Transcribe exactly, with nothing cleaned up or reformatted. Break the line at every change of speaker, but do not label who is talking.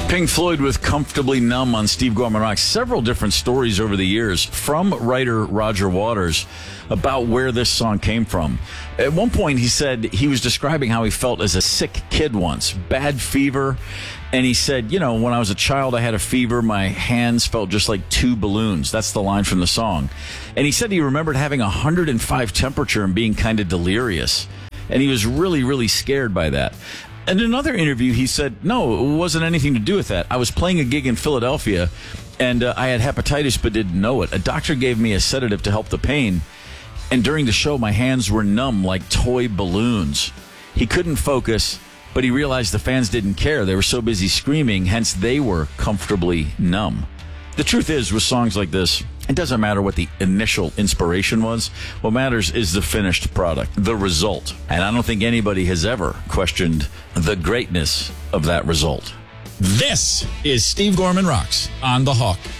Pink Floyd with Comfortably Numb on Steve Gorman Rocks. Several different stories over the years from writer Roger Waters about where this song came from. At one point, he said he was describing how he felt as a sick kid once, bad fever. And he said, you know, when I was a child, I had a fever. My hands felt just like two balloons. That's the line from the song. And he said he remembered having one hundred five temperature and being kind of delirious. And he was really, really scared by that. In another interview, he said, no, it wasn't anything to do with that. I was playing a gig in Philadelphia, and uh, I had hepatitis but didn't know it. A doctor gave me a sedative to help the pain, and during the show, my hands were numb like toy balloons. He couldn't focus, but he realized the fans didn't care. They were so busy screaming, hence they were comfortably numb. The truth is, with songs like this, it doesn't matter what the initial inspiration was. What matters is the finished product, the result. And I don't think anybody has ever questioned the greatness of that result.
This is Steve Gorman Rocks on The Hawk.